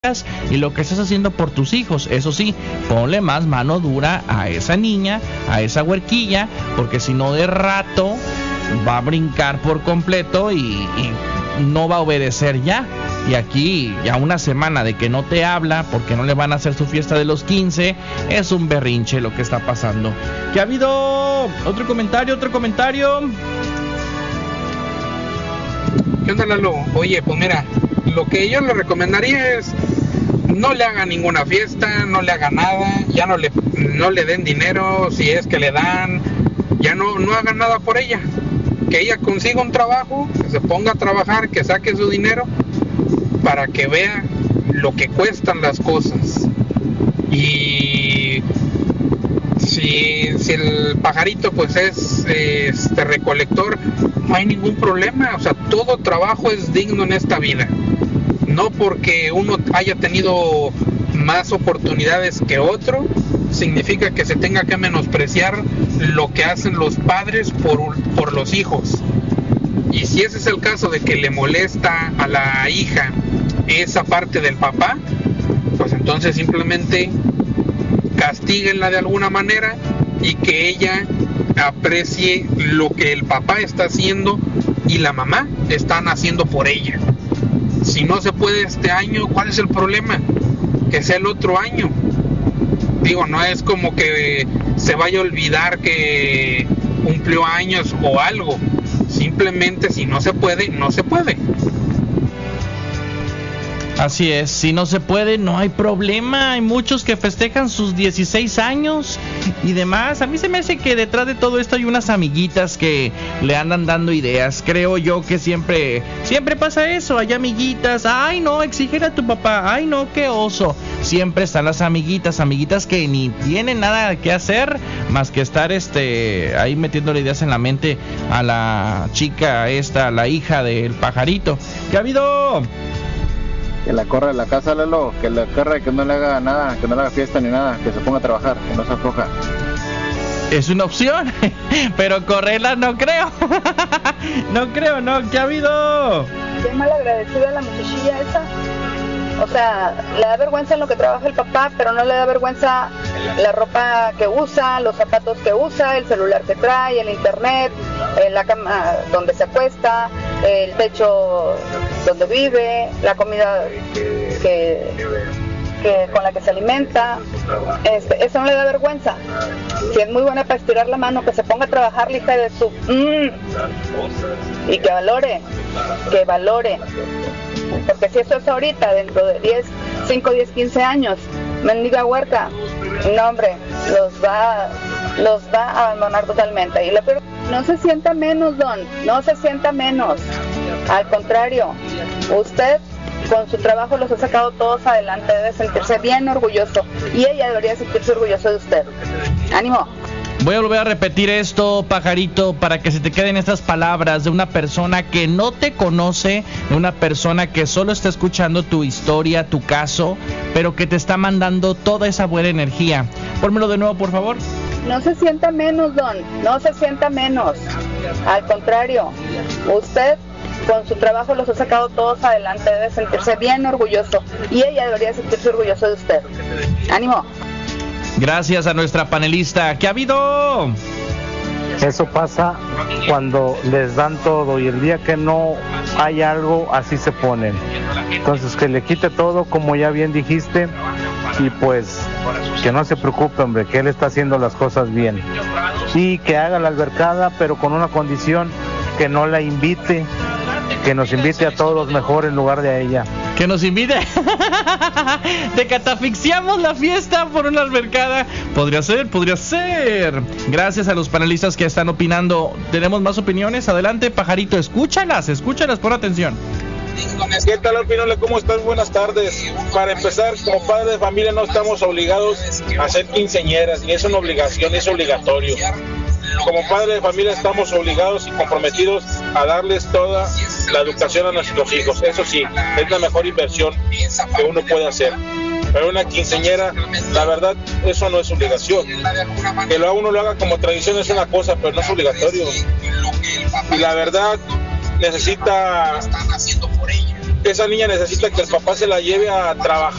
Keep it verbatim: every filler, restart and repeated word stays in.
quieras y lo que estás haciendo por tus hijos. Eso sí, ponle más mano dura a esa niña, a esa huerquilla, porque si no de rato va a brincar por completo y, y no va a obedecer ya. Y aquí ya una semana de que no te habla porque no le van a hacer su fiesta de los quince, es un berrinche lo que está pasando. ¿Qué ha habido? Otro comentario, otro comentario. ¿Qué onda, Lalo? Oye, pues mira, lo que yo le recomendaría es no le haga ninguna fiesta, no le haga nada, ya no le no le den dinero, si es que le dan, ya no, no haga nada por ella. Que ella consiga un trabajo, que se ponga a trabajar, que saque su dinero para que vea lo que cuestan las cosas. Y si, si el pajarito pues es este recolector, no hay ningún problema. O sea, todo trabajo es digno en esta vida. No porque uno haya tenido más oportunidades que otro significa que se tenga que menospreciar lo que hacen los padres por, por los hijos. Y si ese es el caso de que le molesta a la hija esa parte del papá, pues entonces simplemente castíguenla de alguna manera y que ella aprecie lo que el papá está haciendo y la mamá están haciendo por ella. Si no se puede este año, ¿cuál es el problema? Que sea el otro año. Digo, no es como que se vaya a olvidar que cumplió años o algo. Simplemente si no se puede, no se puede. Así es, si no se puede, no hay problema. Hay muchos que festejan sus dieciséis años y demás. A mí se me hace que detrás de todo esto hay unas amiguitas que le andan dando ideas. Creo yo que siempre, siempre pasa eso. Hay amiguitas, ay no, exigir a tu papá, ay no, qué oso. Siempre están las amiguitas, amiguitas que ni tienen nada que hacer más que estar este ahí metiéndole ideas en la mente a la chica esta, la hija del pajarito. ¿Qué ha habido? Que la corra de la casa, Lalo, que la corra, que no le haga nada, que no le haga fiesta ni nada, que se ponga a trabajar, que no se afloja. Es una opción, pero correrla no creo. No creo, no. ¿Qué ha habido? Qué mal agradecida la muchachilla esa. O sea, le da vergüenza en lo que trabaja el papá, pero no le da vergüenza la ropa que usa, los zapatos que usa, el celular que trae, el internet, la cama donde se acuesta, el techo donde vive, la comida que, que con la que se alimenta. Este, eso no le da vergüenza. Si es muy buena para estirar la mano, que se ponga a trabajar, la hija de su... Mm, y que valore, que valore. Porque si eso es ahorita, dentro de diez, cinco, diez, quince años, mendiga huerca, no hombre, los va, los va a abandonar totalmente. Y lo peor, no se sienta menos, don, no se sienta menos. Al contrario, usted con su trabajo los ha sacado todos adelante, debe sentirse bien orgulloso. Y ella debería sentirse orgullosa de usted. ¡Ánimo! Voy a volver a repetir esto, pajarito, para que se te queden estas palabras de una persona que no te conoce, de una persona que solo está escuchando tu historia, tu caso, pero que te está mandando toda esa buena energía. Pónmelo de nuevo, por favor. No se sienta menos, don, no se sienta menos. Al contrario, usted con su trabajo los ha sacado todos adelante, debe sentirse bien orgulloso. Y ella debería sentirse orgullosa de usted. ¡Ánimo! Gracias a nuestra panelista. ¿Qué ha habido? Eso pasa cuando les dan todo y el día que no hay algo, así se ponen. Entonces que le quite todo, como ya bien dijiste, y pues que no se preocupe, hombre, que él está haciendo las cosas bien. Y que haga la albercada, pero con una condición, que no la invite, que nos invite a todos los mejor en lugar de a ella. Que nos invite. De catafixiamos la fiesta por una albercada. Podría ser, podría ser. Gracias a los panelistas que están opinando. ¿Tenemos más opiniones? Adelante, pajarito, escúchalas, escúchalas, pon atención. ¿Qué tal, Alpinola? ¿Cómo estás? Buenas tardes. Para empezar, como padres de familia no estamos obligados a ser quinceañeras, ni es una obligación, es obligatorio. Como padres de familia estamos obligados y comprometidos a darles toda la educación a nuestros hijos. Eso sí, es la mejor inversión que uno puede hacer. Pero una quinceañera, la verdad, eso no es obligación. Que lo, uno lo haga como tradición es una cosa, pero no es obligatorio. Y la verdad, necesita, esa niña necesita que el papá se la lleve a trabajar.